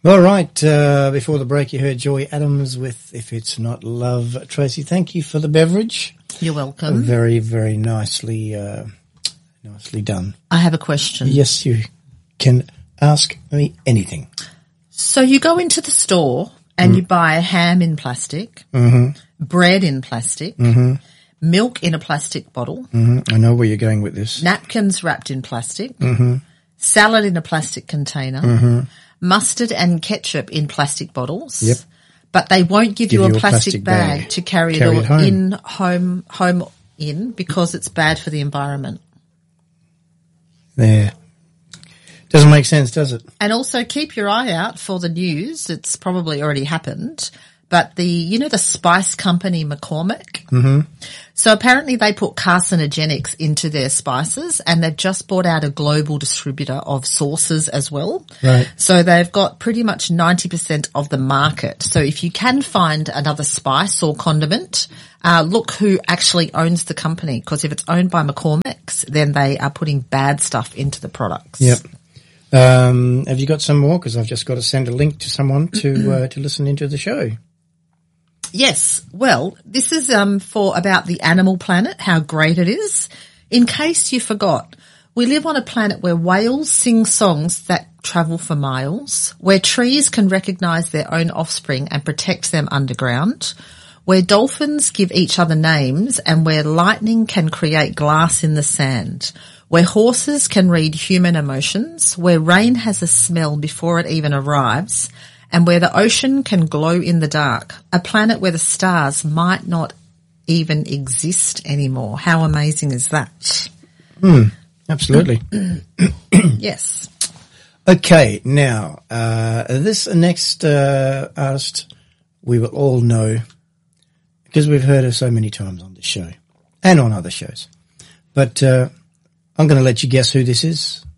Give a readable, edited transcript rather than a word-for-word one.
All right. Before the break, you heard Joy Adams with If It's Not Love. Tracy, thank you for the beverage. You're welcome. Very, very nicely done. I have a question. Yes, you can ask me anything. So you go into the store and you buy ham in plastic, bread in plastic, milk in a plastic bottle. I know where you're going with this. Napkins wrapped in plastic, salad in a plastic container, mustard and ketchup in plastic bottles. Yep. But they won't give you a plastic bag to carry it all home. home because it's bad for the environment. There. Doesn't make sense, does it? And also keep your eye out for the news. It's probably already happened. But the spice company McCormick. So apparently they put carcinogenics into their spices, and they've just bought out a global distributor of sauces as well. Right. So they've got pretty much 90% of the market. So if you can find another spice or condiment, look who actually owns the company, because if it's owned by McCormick's, then they are putting bad stuff into the products. Yep. Have you got some more? Because I've just got to send a link to someone to listen into the show. Yes. Well, this is for about the animal planet, how great it is. In case you forgot, we live on a planet where whales sing songs that travel for miles, where trees can recognise their own offspring and protect them underground, where dolphins give each other names, and where lightning can create glass in the sand, where horses can read human emotions, where rain has a smell before it even arrives, and where the ocean can glow in the dark, a planet where the stars might not even exist anymore. How amazing is that? Absolutely. Yes. Okay, now, this next artist we will all know because we've heard her so many times on this show and on other shows. But I'm going to let you guess who this is.